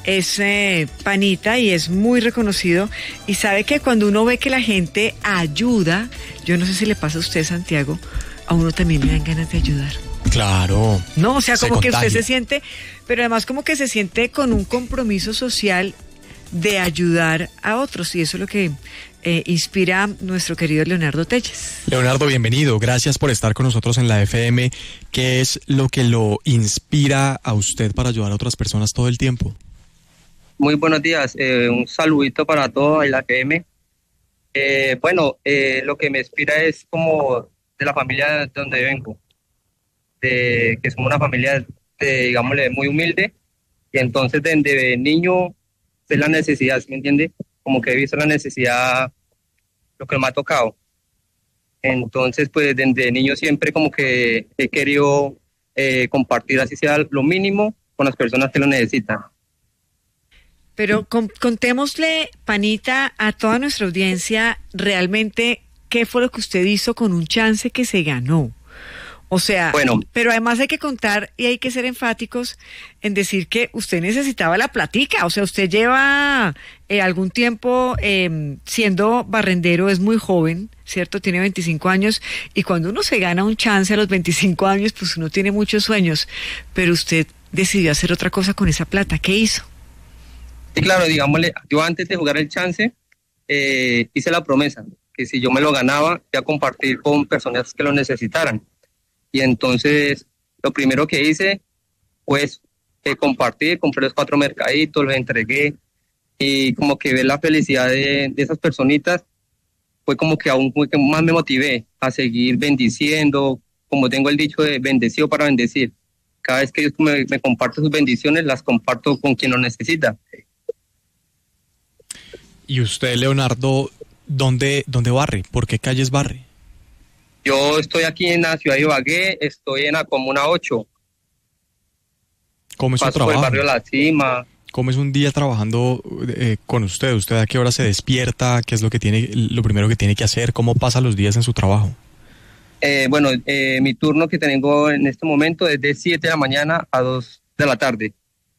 es panita y es muy reconocido, y sabe que cuando uno ve que la gente ayuda, yo no sé si le pasa a usted, Santiago, a uno también le dan ganas de ayudar. Claro. No, o sea, como que contagia. usted se siente, pero además como que se siente con un compromiso social de ayudar a otros, y eso es lo que inspira a nuestro querido Leonardo Telles. Leonardo, bienvenido. Gracias por estar con nosotros en la FM. ¿Qué es lo que lo inspira a usted para ayudar a otras personas todo el tiempo? Muy buenos días, un saludito para todos en la FM. Lo que me inspira es como de la familia de donde vengo, que somos una familia, digámosle, muy humilde, y entonces desde niño es la necesidad, ¿sí me entiende? Como que he visto la necesidad, lo que me ha tocado. Entonces, pues desde niño siempre como que he querido compartir, así sea lo mínimo, con las personas que lo necesitan. Pero contémosle, panita, a toda nuestra audiencia realmente qué fue lo que usted hizo con un chance que se ganó. O sea, bueno, pero además hay que contar y hay que ser enfáticos en decir que usted necesitaba la platica. O sea, usted lleva algún tiempo siendo barrendero, es muy joven, ¿cierto? Tiene 25 años, y cuando uno se gana un chance a los 25 años, pues uno tiene muchos sueños, pero usted decidió hacer otra cosa con esa plata. ¿Qué hizo? Sí, claro, digámosle, yo antes de jugar el chance, hice la promesa, que si yo me lo ganaba, iba a compartir con personas que lo necesitaran. Y entonces, lo primero que hice, pues, compartir, compré los 4 mercaditos, los entregué, y como que ver la felicidad de esas personitas, fue como que aún más me motivé a seguir bendiciendo, como tengo el dicho de bendecido para bendecir. Cada vez que Dios me comparte sus bendiciones, las comparto con quien lo necesita. Y usted, Leonardo, ¿dónde barre? ¿Por qué calles barre? Yo estoy aquí en la ciudad de Ibagué, estoy en la Comuna 8. ¿Cómo es su Paso por trabajo? el barrio La Cima. ¿Cómo es un día trabajando con usted? ¿Usted a qué hora se despierta? ¿Qué es lo primero que tiene que hacer? ¿Cómo pasa los días en su trabajo? Mi turno que tengo en este momento es de 7 de la mañana a 2 de la tarde.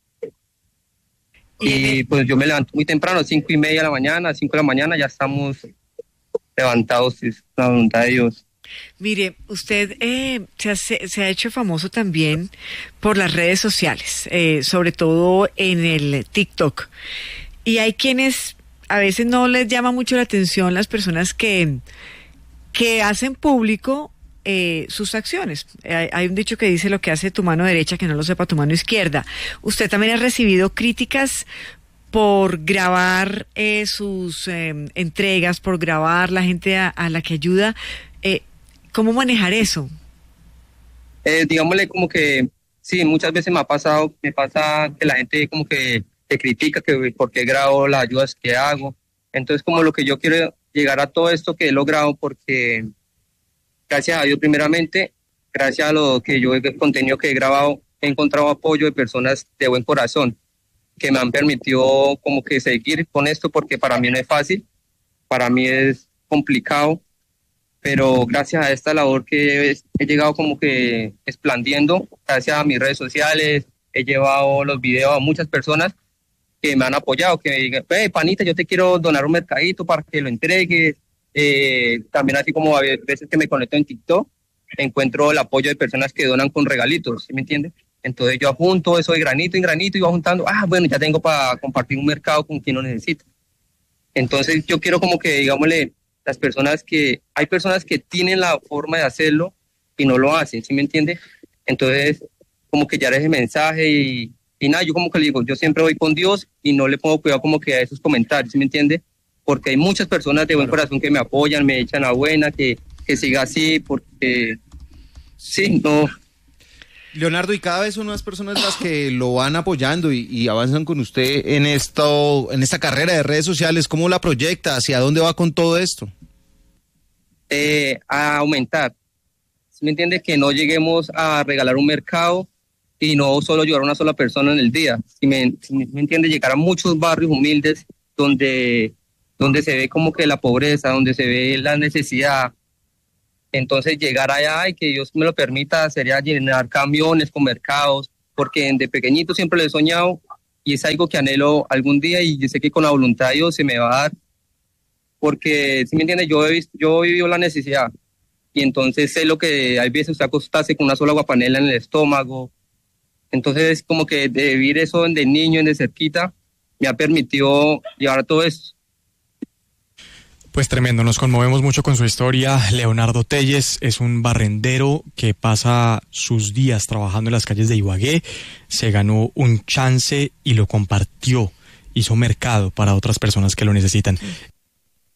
Y pues yo me levanto muy temprano, 5:30 de la mañana, 5 de la mañana, ya estamos levantados, es la voluntad de Dios. Mire, usted se ha hecho famoso también por las redes sociales, sobre todo en el TikTok. Y hay quienes a veces no les llama mucho la atención las personas que hacen público sus acciones. Hay un dicho que dice: lo que hace tu mano derecha, que no lo sepa tu mano izquierda. Usted también ha recibido críticas por grabar sus entregas, por grabar la gente a la que ayuda. ¿Cómo manejar eso? Digámosle como que, sí, muchas veces me pasa que la gente como que te critica que por qué grabo las ayudas que hago. Entonces, como lo que yo quiero llegar a todo esto que he logrado, porque gracias a Dios primeramente, gracias a lo que yo el contenido que he grabado, he encontrado apoyo de personas de buen corazón que me han permitido como que seguir con esto, porque para mí no es fácil, para mí es complicado, pero gracias a esta labor que he llegado como que expandiendo, gracias a mis redes sociales, he llevado los videos a muchas personas que me han apoyado, que me digan: panita, yo te quiero donar un mercadito para que lo entregues. También así como a veces que me conecto en TikTok, encuentro el apoyo de personas que donan con regalitos, ¿sí me entiendes? Entonces yo junto eso de granito en granito y voy juntando, bueno, ya tengo para compartir un mercado con quien lo necesita. Entonces yo quiero como que, digámosle, hay personas que tienen la forma de hacerlo y no lo hacen, ¿sí me entiende? Entonces, como que ya ese mensaje y nada, yo como que le digo, yo siempre voy con Dios y no le pongo cuidado como que a esos comentarios, ¿sí me entiende? Porque hay muchas personas de buen corazón que me apoyan, me echan la buena, que siga así, porque sí, no. Leonardo, y cada vez son más personas las que lo van apoyando y avanzan con usted en esta carrera de redes sociales. ¿Cómo la proyecta? ¿Hacia dónde va con todo esto? A aumentar. ¿Sí me entiende? Que no lleguemos a regalar un mercado y no solo ayudar a una sola persona en el día. Si me entiende, llegar a muchos barrios humildes donde se ve como que la pobreza, donde se ve la necesidad. Entonces llegar allá y que Dios me lo permita sería llenar camiones con mercados, porque desde pequeñito siempre lo he soñado y es algo que anhelo algún día y yo sé que con la voluntad de Dios se me va a dar, porque, ¿sí me entiende? Yo he vivido la necesidad y entonces sé lo que hay veces usted acostarse con una sola aguapanela en el estómago. Entonces, como que de vivir eso de niño, de cerquita, me ha permitido llevar todo esto. Pues tremendo, nos conmovemos mucho con su historia. Leonardo Telles es un barrendero que pasa sus días trabajando en las calles de Ibagué, se ganó un chance y lo compartió, hizo mercado para otras personas que lo necesitan.